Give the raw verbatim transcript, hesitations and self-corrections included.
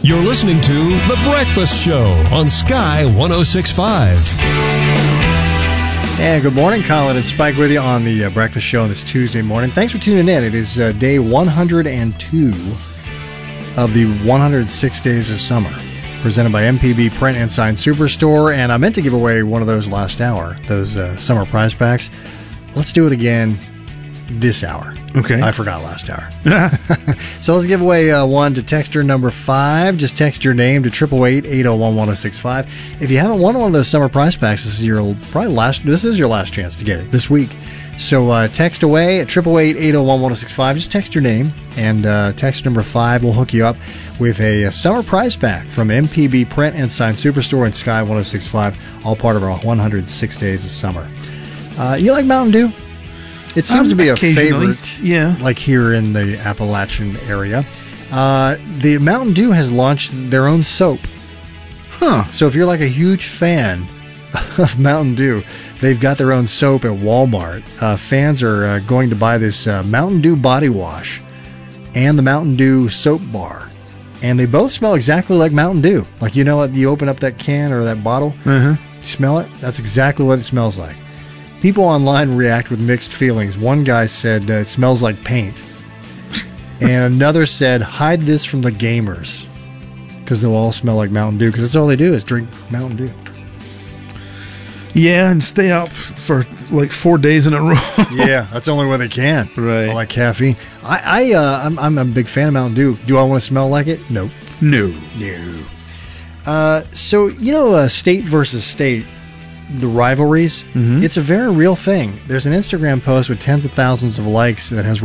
You're listening to The Breakfast Show on Sky one oh six point five. And good morning, Colin and Spike with you on The uh, Breakfast Show this Tuesday morning. Thanks for tuning in. It is uh, day one hundred two of the one hundred six Days of Summer, presented by M P B Print and Sign Superstore. And I meant to give away one of those last hour, those uh, summer prize packs. Let's do it again this hour. Okay. I forgot last hour. So let's give away uh, one to texter number five. Just text your name to eight eight eight, eight oh one, one oh six five. If you haven't won one of those summer prize packs, this is your probably last. This is your last chance to get it this week. So uh, text away at eight eight eight, eight oh one, one oh six five. Just text your name, and uh, text number five will hook you up with a, a summer prize pack from M P B Print and Sign Superstore and Sky one oh six point five, all part of our one hundred six Days of Summer. Uh, you like Mountain Dew? It seems Um, to be a occasionally, favorite, yeah. like here in the Appalachian area. Uh, the Mountain Dew has launched their own soap. Huh. So if you're like a huge fan of Mountain Dew, they've got their own soap at Walmart. Uh, fans are uh, going to buy this uh, Mountain Dew body wash and the Mountain Dew soap bar. And they both smell exactly like Mountain Dew. Like, you know what? You open up that can or that bottle, Uh-huh. you smell it? That's exactly what it smells like. People online react with mixed feelings. One guy said uh, it smells like paint. And another said, hide this from the gamers. Because they'll all smell like Mountain Dew. Because that's all they do is drink Mountain Dew. Yeah, and stay up for like four days in a row. Yeah, that's the only way they can. Right. All that caffeine. I, I, uh, I'm, I'm a big fan of Mountain Dew. Do I want to smell like it? Nope. No. No. Uh, so, you know, uh, state versus state, the rivalries, Mm-hmm. it's a very real thing. There's an Instagram post with tens of thousands of likes that has